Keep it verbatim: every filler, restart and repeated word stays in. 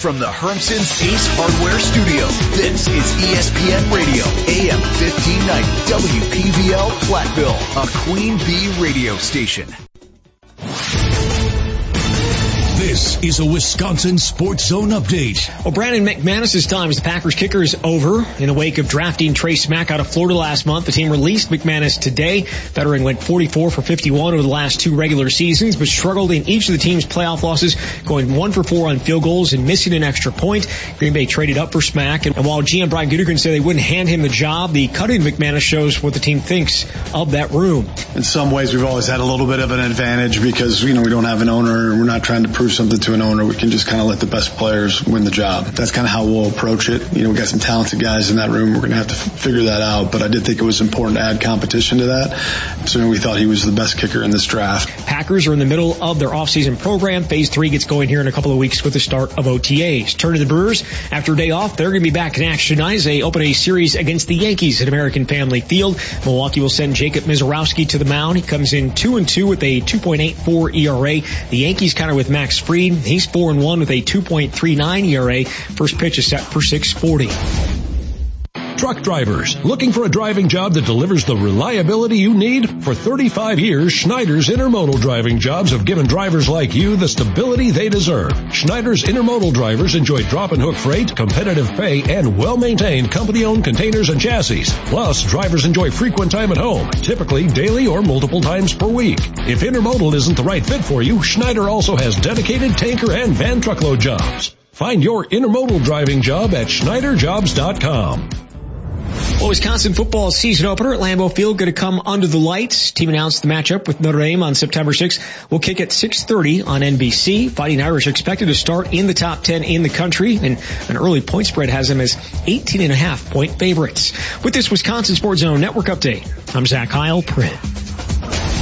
from the Hermson's Ace Hardware Studio, this is E S P N Radio, A M fifteen ninety, W P V L Platteville, a Queen Bee radio station. This is a Wisconsin Sports Zone update. Well, Brandon McManus's time as the Packers kicker is over. In the wake of drafting Trey Smack out of Florida last month, the team released McManus today. Veteran went forty-four for fifty-one over the last two regular seasons, but struggled in each of the team's playoff losses, going one for four on field goals and missing an extra point. Green Bay traded up for Smack, and while G M Brian Gutekunst said they wouldn't hand him the job, the cutting McManus shows what the team thinks of that room. In some ways, we've always had a little bit of an advantage because, you know, we don't have an owner and we're not trying to prove something to an owner. We can just kind of let the best players win the job. That's kind of how we'll approach it. You know, we got some talented guys in that room. We're going to have to f- figure that out. But I did think it was important to add competition to that. So we thought he was the best kicker in this draft. Packers are in the middle of their offseason program. Phase three gets going here in a couple of weeks with the start of O T As. Turn to the Brewers. After a day off, they're going to be back in action tonight as they open a series against the Yankees at American Family Field. Milwaukee will send Jacob Mizorowski to the mound. He comes in two and two with a two point eight four E R A. The Yankees counter with Max Fried. He's four and one with a two point three nine E R A. First pitch is set for six forty. Truck drivers, looking for a driving job that delivers the reliability you need? For thirty-five years, Schneider's Intermodal driving jobs have given drivers like you the stability they deserve. Schneider's Intermodal drivers enjoy drop and hook freight, competitive pay, and well-maintained company-owned containers and chassis. Plus, drivers enjoy frequent time at home, typically daily or multiple times per week. If Intermodal isn't the right fit for you, Schneider also has dedicated tanker and van truckload jobs. Find your Intermodal driving job at Schneider Jobs dot com. Well, Wisconsin football season opener at Lambeau Field going to come under the lights. Team announced the matchup with Notre Dame on September sixth. Will kick at six thirty on N B C. Fighting Irish expected to start in the top ten in the country, and an early point spread has them as eighteen and a half point favorites. With this Wisconsin Sports Zone Network update, I'm Zach Heil, Print.